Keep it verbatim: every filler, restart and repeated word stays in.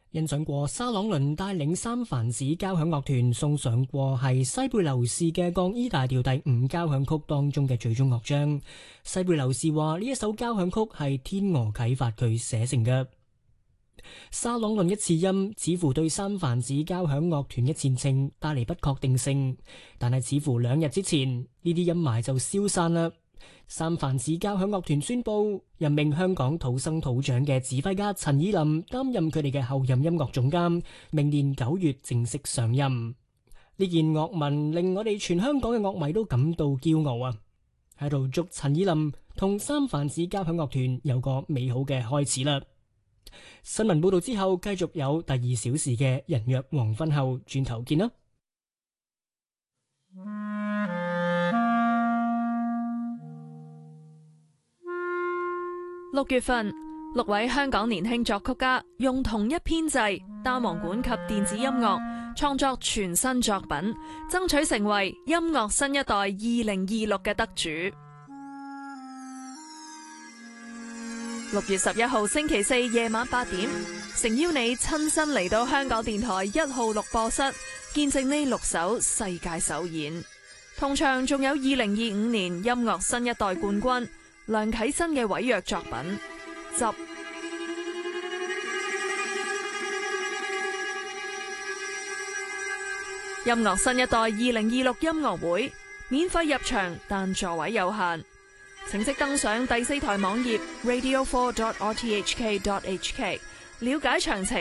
欣賞過沙朗倫帶領三藩市交響樂團送上過係西貝流士嘅降 E 大調第五交響曲當中嘅最終樂章。西貝流士話呢一首交響曲係天鵝啟發佢寫成嘅。沙朗倫一次音似乎對三藩市交響樂團嘅前程帶嚟不確定性，但係似乎兩日之前呢啲陰霾就消散啦。三藩市交響樂團宣布任命香港土生土長嘅指揮家陳以琳擔任佢哋嘅後任音樂總監，明年九月正式上任。呢件樂聞令我哋全香港嘅樂迷都感到驕傲啊！喺度祝陳以琳同三藩市交響樂團有個美好嘅開始啦。新聞報道之後，繼續有第二小時嘅人約黃昏後，轉頭見啦。 六月份，六位香港年輕作曲家用同一編制、單簧管及電子音樂創作全新作品，爭取成為音樂新一代二零二六嘅得主。六月十一號星期四夜晚八點，誠邀你親身嚟到香港電台一號錄播室，見證呢六首世界首演。同場仲有二零二五年音樂新一代冠軍梁啟新嘅委約作品《執》。音樂新一代二零二六音樂會免費入場，但座位有限，請即登上第四台網頁 radio four dot r t h k dot h k 了解詳情。